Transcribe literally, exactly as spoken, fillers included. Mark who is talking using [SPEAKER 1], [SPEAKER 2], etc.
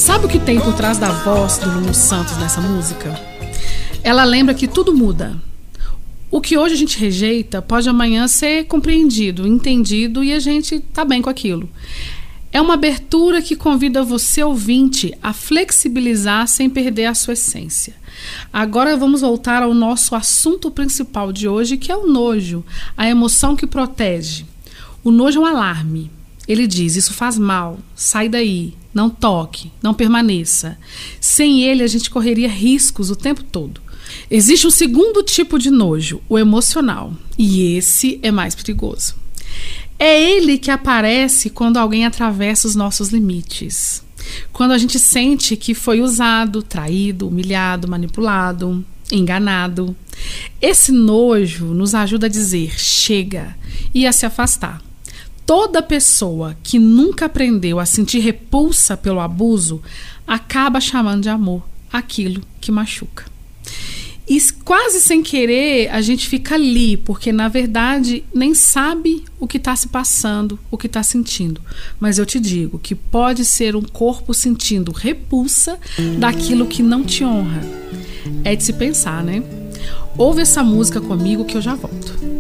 [SPEAKER 1] Sabe o que tem por trás da voz do Lulu Santos nessa música? Ela lembra que tudo muda. O que hoje a gente rejeita pode amanhã ser compreendido, entendido e a gente tá bem com aquilo. É uma abertura que convida você, ouvinte, a flexibilizar sem perder a sua essência. Agora vamos voltar ao nosso assunto principal de hoje, que é o nojo, a emoção que protege. O nojo é um alarme. Ele diz, isso faz mal, sai daí, não toque, não permaneça. Sem ele a gente correria riscos o tempo todo. Existe um segundo tipo de nojo, o emocional, e esse é mais perigoso. É ele que aparece quando alguém atravessa os nossos limites. Quando a gente sente que foi usado, traído, humilhado, manipulado, enganado. Esse nojo nos ajuda a dizer chega e a se afastar. Toda pessoa que nunca aprendeu a sentir repulsa pelo abuso acaba chamando de amor aquilo que machuca. E quase sem querer a gente fica ali, porque na verdade nem sabe o que está se passando, o que está sentindo. Mas eu te digo que pode ser um corpo sentindo repulsa daquilo que não te honra. É de se pensar, né? Ouve essa música comigo que eu já volto.